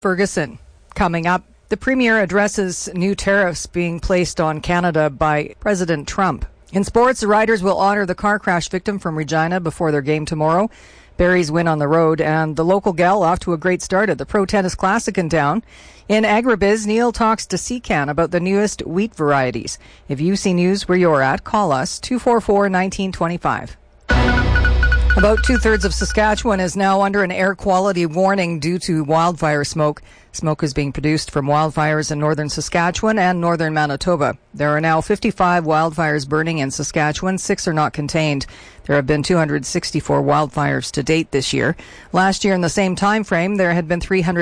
Ferguson. Coming up, the Premier addresses new tariffs being placed on Canada by President Trump. In sports, the Riders will honor the car crash victim from Regina before their game tomorrow. Barry's win on the road, and the local gal off to a great start at the Pro Tennis Classic in town. In agribiz, Neil talks to Secan about the newest wheat varieties. If you see news where you're at, call us 244-1925. About two-thirds of Saskatchewan is now under an air quality warning due to wildfire smoke. Smoke is being produced from wildfires in northern Saskatchewan and northern Manitoba. There are now 55 wildfires burning in Saskatchewan. 6 are not contained. There have been 264 wildfires to date this year. Last year in the same time frame, there had been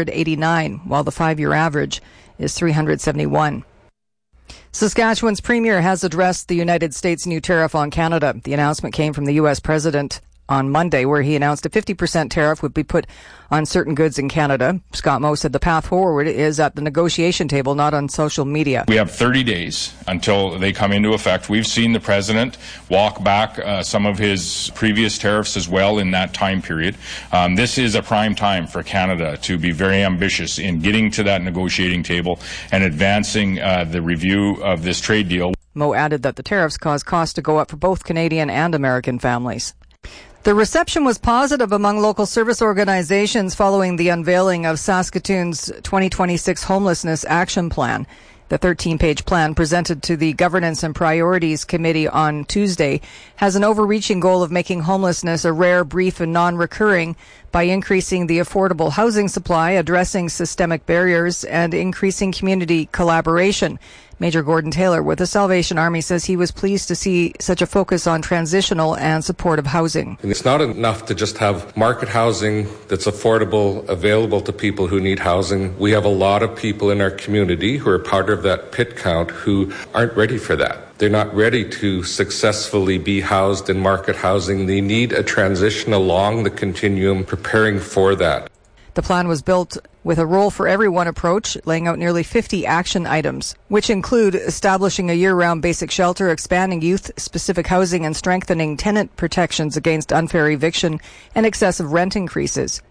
389, while the 5-year average is 371. Saskatchewan's premier has addressed the United States' new tariff on Canada. The announcement came from the U.S. president on Monday, where he announced a 50% tariff would be put on certain goods in Canada. Scott Moe said the path forward is at the negotiation table, not on social media. We have 30 days until they come into effect. We've seen the president walk back some of his previous tariffs as well in that time period. This is a prime time for Canada to be very ambitious in getting to that negotiating table and advancing the review of this trade deal. Moe added that the tariffs cause costs to go up for both Canadian and American families. The reception was positive among local service organizations following the unveiling of Saskatoon's 2026 Homelessness Action Plan. The 13-page plan presented to the Governance and Priorities Committee on Tuesday has an overreaching goal of making homelessness a rare, brief, and non-recurring by increasing the affordable housing supply, addressing systemic barriers, and increasing community collaboration. Major Gordon Taylor with the Salvation Army says he was pleased to see such a focus on transitional and supportive housing. It's not enough to just have market housing that's affordable, available to people who need housing. We have a lot of people in our community who are part of that pit count who aren't ready for that. They're not ready to successfully be housed in market housing. They need a transition along the continuum, preparing for that. The plan was built with a role for everyone approach, laying out nearly 50 action items, which include establishing a year-round basic shelter, expanding youth-specific housing, and strengthening tenant protections against unfair eviction and excessive rent increases.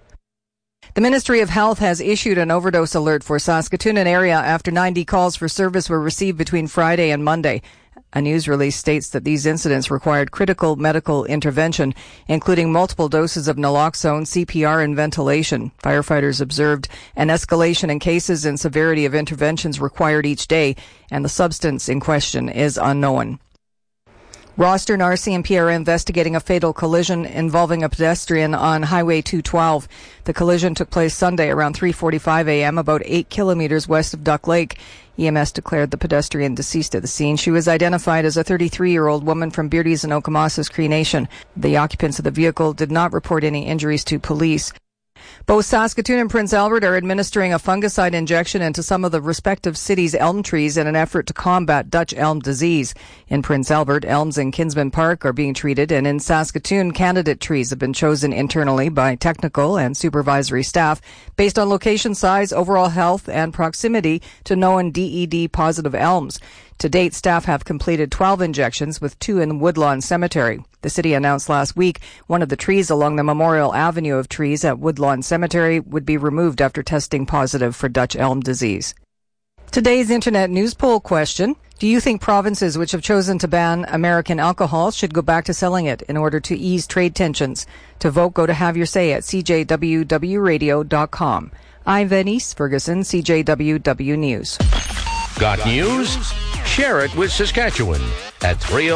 The Ministry of Health has issued an overdose alert for Saskatoon and area after 90 calls for service were received between Friday and Monday. A news release states that these incidents required critical medical intervention, including multiple doses of naloxone, CPR, and ventilation. Firefighters observed an escalation in cases and severity of interventions required each day, and the substance in question is unknown. Rostern RCMP are investigating a fatal collision involving a pedestrian on Highway 212. The collision took place Sunday around 3:45 a.m., about 8 kilometers west of Duck Lake. EMS declared the pedestrian deceased at the scene. She was identified as a 33-year-old woman from Beardy's and Okamasas Cree Nation. The occupants of the vehicle did not report any injuries to police. Both Saskatoon and Prince Albert are administering a fungicide injection into some of the respective cities' elm trees in an effort to combat Dutch elm disease. In Prince Albert, elms in Kinsman Park are being treated, and in Saskatoon, candidate trees have been chosen internally by technical and supervisory staff based on location, size, overall health, and proximity to known DED-positive elms. To date, staff have completed 12 injections, with 2 in Woodlawn Cemetery. The city announced last week one of the trees along the Memorial Avenue of trees at Woodlawn Cemetery would be removed after testing positive for Dutch elm disease. Today's Internet news poll question: do you think provinces which have chosen to ban American alcohol should go back to selling it in order to ease trade tensions? To vote, go to Have Your Say at cjwwradio.com. I'm Venice Ferguson, CJWW News. Got news? Share it with Saskatchewan at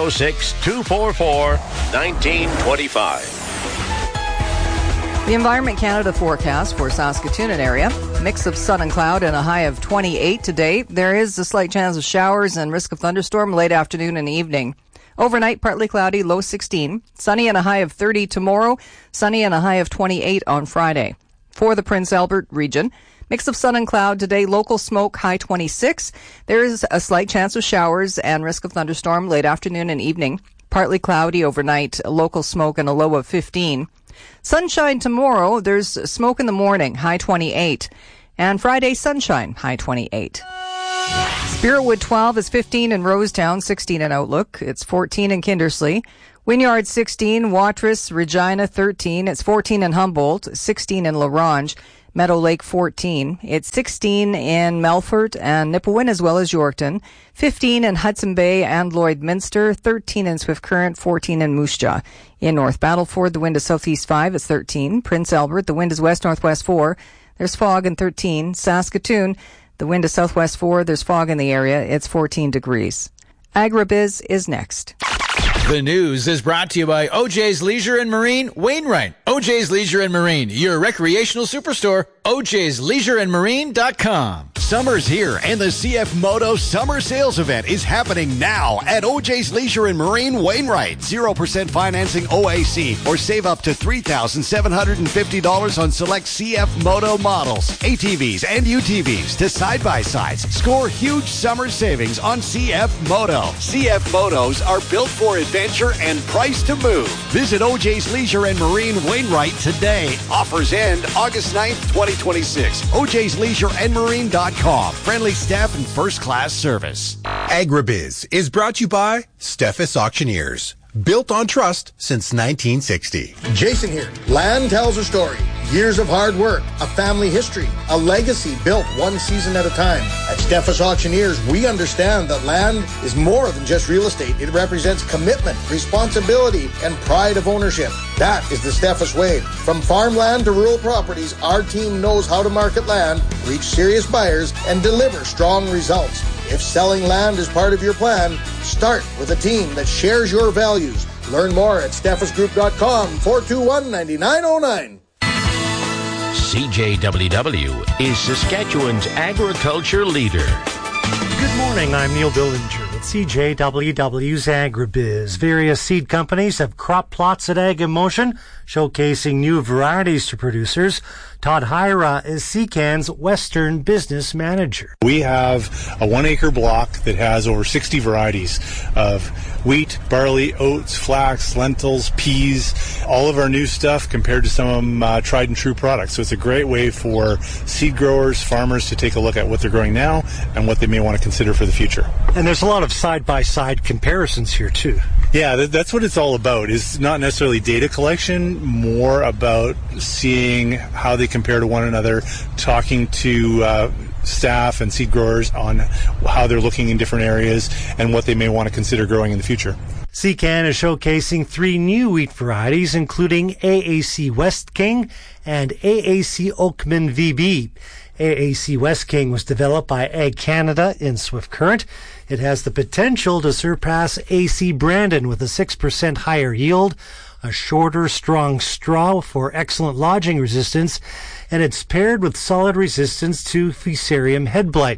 306-244-1925. The Environment Canada forecast for Saskatoon and area: mix of sun and cloud and a high of 28 today. There is a slight chance of showers and risk of thunderstorm late afternoon and evening. Overnight, partly cloudy, low 16. Sunny and a high of 30 tomorrow. Sunny and a high of 28 on Friday. For the Prince Albert region, mix of sun and cloud today, local smoke, high 26. There is a slight chance of showers and risk of thunderstorm late afternoon and evening. Partly cloudy overnight, local smoke and a low of 15. Sunshine tomorrow, there's smoke in the morning, high 28. And Friday, sunshine, high 28. Spiritwood 12 is 15 in Rosetown, 16 in Outlook. It's 14 in Kindersley. Wynyard 16, Watrous, Regina 13. It's 14 in Humboldt, 16 in La Ronge. Meadow Lake 14. It's 16 in Melfort and Nipawin as well as Yorkton. 15 in Hudson Bay and Lloydminster. 13 in Swift Current. 14 in Moose Jaw. In North Battleford, the wind is southeast 5. It's 13. Prince Albert, the wind is west-northwest 4. There's fog and 13. Saskatoon, the wind is southwest 4. There's fog in the area. It's 14 degrees. Agribiz is next. The news is brought to you by OJ's Leisure and Marine, Wainwright. OJ's Leisure and Marine, your recreational superstore. OJ'sLeisureandMarine.com. Summer's here, and the CF Moto Summer Sales Event is happening now at OJ's Leisure and Marine, Wainwright. 0% financing OAC, or save up to $3,750 on select CF Moto models, ATVs and UTVs to side-by-sides. Score huge summer savings on CF Moto. CF Motos are built for adventure and priced to move. Visit OJ's Leisure and Marine, Wainwright today. Offers end August 9th, 2026. OJ'sLeisureandMarine.com. Friendly staff and first-class service. Agribiz is brought to you by Steffes Auctioneers. Built on trust since 1960. Jason here. Land tells a story. Years of hard work, a family history, a legacy built one season at a time. At Steffes Auctioneers, we understand that land is more than just real estate. It represents commitment, responsibility, and pride of ownership. That is the Steffes way. From farmland to rural properties, our team knows how to market land, reach serious buyers, and deliver strong results. If selling land is part of your plan, start with a team that shares your values. Learn more at steffesgroup.com, 421-9909. CJWW is Saskatchewan's agriculture leader. Good morning, I'm Neil Billinger with CJWW's Agribiz. Various seed companies have crop plots at Ag in Motion, showcasing new varieties to producers. Todd Hyra is CCAN's Western Business Manager. We have a 1 acre block that has over 60 varieties of wheat, barley, oats, flax, lentils, peas, all of our new stuff compared to some tried and true products. So it's a great way for seed growers, farmers to take a look at what they're growing now and what they may want to consider for the future. And there's a lot of side-by-side comparisons here too. Yeah, that's what it's all about. It's not necessarily data collection, more about seeing how they compare to one another, talking to staff and seed growers on how they're looking in different areas and what they may want to consider growing in the future. CCAN is showcasing 3 new wheat varieties, including AAC West King and AAC Oakman VB. AAC West King was developed by Ag Canada in Swift Current. It has the potential to surpass AC Brandon with a 6% higher yield, a shorter, strong straw for excellent lodging resistance, and it's paired with solid resistance to Fusarium head blight.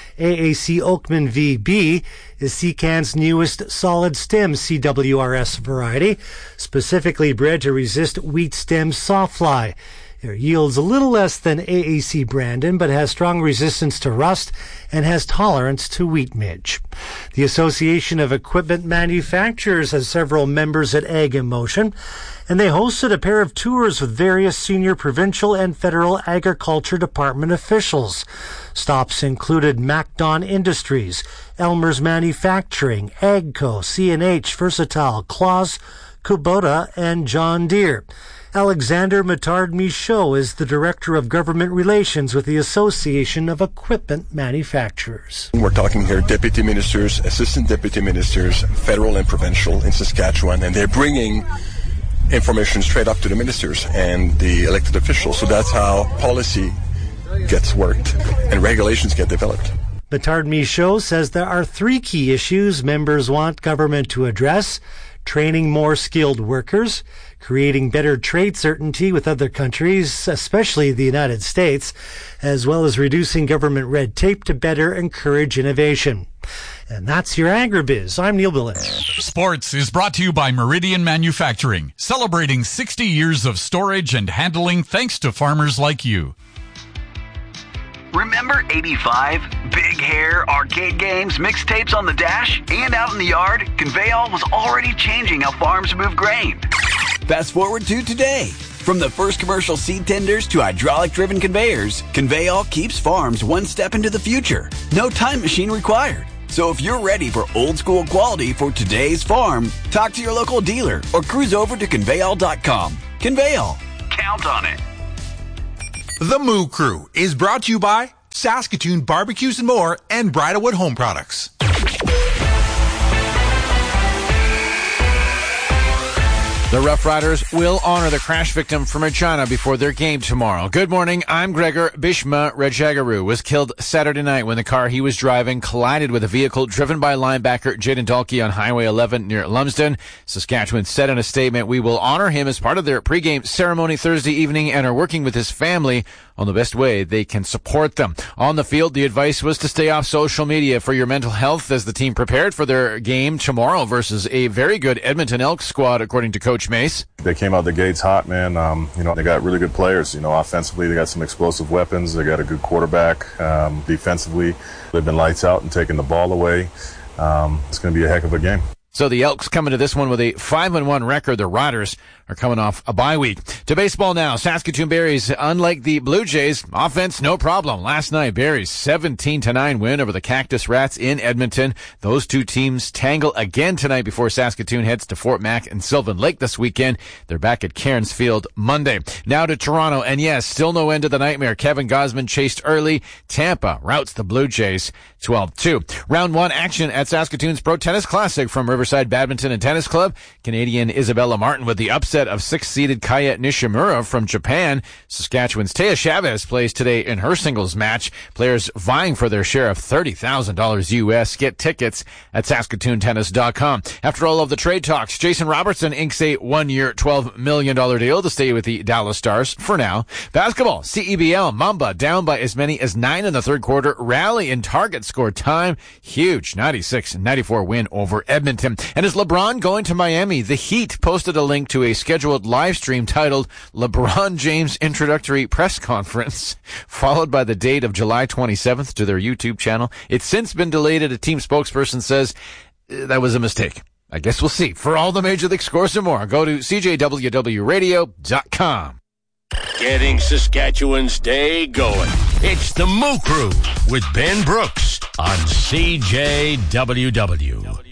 AAC Oakman VB is CCAN's newest solid stem CWRS variety, specifically bred to resist wheat stem sawfly. It yields a little less than AAC Brandon, but has strong resistance to rust and has tolerance to wheat midge. The Association of Equipment Manufacturers has several members at Ag in Motion, and they hosted a pair of tours with various senior provincial and federal agriculture department officials. Stops included MacDon Industries, Elmer's Manufacturing, AGCO, C&H, Versatile, Claus, Kubota, and John Deere. Alexander Matard-Michaud is the Director of Government Relations with the Association of Equipment Manufacturers. We're talking here deputy ministers, assistant deputy ministers, federal and provincial in Saskatchewan, and they're bringing information straight up to the ministers and the elected officials. So that's how policy gets worked and regulations get developed. Matard-Michaud says there are 3 key issues members want government to address: training more skilled workers, creating better trade certainty with other countries, especially the United States, as well as reducing government red tape to better encourage innovation. And that's your Agribiz. I'm Neil Billinger. Sports is brought to you by Meridian Manufacturing, celebrating 60 years of storage and handling thanks to farmers like you. Remember 85? Big hair, arcade games, mixtapes on the dash, and out in the yard? Conveyall was already changing how farms move grain. Fast forward to today. From the first commercial seed tenders to hydraulic-driven conveyors, Conveyall keeps farms one step into the future. No time machine required. So if you're ready for old-school quality for today's farm, talk to your local dealer or cruise over to Conveyall.com. Conveyall. Count on it. The Moo Crew is brought to you by Saskatoon Barbecues and More and Bridalwood Home Products. The Rough Riders will honor the crash victim from Regina before their game tomorrow. Good morning, I'm Gregor. Bishma Rejagaru was killed Saturday night when the car he was driving collided with a vehicle driven by linebacker Jaden Dalkey on Highway 11 near Lumsden. Saskatchewan said in a statement, "We will honor him as part of their pregame ceremony Thursday evening and are working with his family on the best way they can support them." On the field, the advice was to stay off social media for your mental health as the team prepared for their game tomorrow versus a very good Edmonton Elks squad, according to Coach Mace. They came out the gates hot, man. They got really good players. Offensively, they got some explosive weapons. They got a good quarterback. Defensively, they've been lights out and taking the ball away. It's going to be a heck of a game. So the Elks coming to this one with a 5-1 record. The Riders are coming off a bye week. To baseball now. Saskatoon Berries, unlike the Blue Jays, offense no problem. Last night, Berries 17-9 win over the Cactus Rats in Edmonton. Those two teams tangle again tonight before Saskatoon heads to Fort Mac and Sylvan Lake this weekend. They're back at Cairns Field Monday. Now to Toronto, and yes, still no end to the nightmare. Kevin Gausman chased early. Tampa routs the Blue Jays 12-2. Round 1 action at Saskatoon's Pro Tennis Classic from Riverside Badminton and Tennis Club. Canadian Isabella Martin with the upset of 6th-seeded Kaya Nishimura from Japan. Saskatchewan's Taya Chavez plays today in her singles match. Players vying for their share of $30,000 US. Get tickets at SaskatoonTennis.com. After all of the trade talks, Jason Robertson inks a 1-year, $12 million deal to stay with the Dallas Stars for now. Basketball, CEBL, Mamba down by as many as 9 in the third quarter. Rally in target score time. Huge 96-94 win over Edmonton. And is LeBron going to Miami? The Heat posted a link to a scheduled live stream titled LeBron James Introductory Press Conference, followed by the date of July 27th to their YouTube channel. It's since been delayed. A team spokesperson says that was a mistake. I guess we'll see. For all the Major League scores and more, go to CJWWRadio.com. Getting Saskatchewan's day going. It's the Moo Crew with Ben Brooks on CJWW.